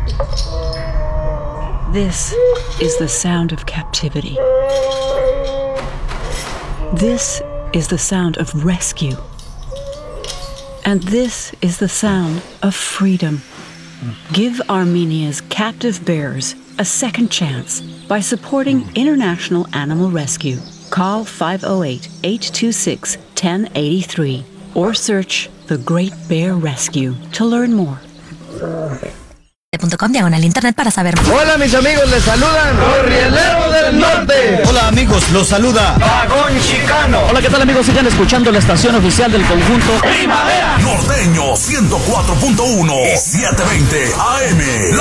This is the sound of captivity. This is the sound of rescue. And this is the sound of freedom. Give Armenia's captive bears a second chance by supporting International Animal Rescue. Call 508-826-1083 or search The Great Bear Rescue to learn more. .com/internet para saber más. Hola mis amigos, les saludan los Rieleros del Norte. Hola amigos, los saluda Vagón Chicano. Hola, ¿qué tal amigos? Sigan escuchando la estación oficial del conjunto Primavera Norteño 104.1 y 720 AM.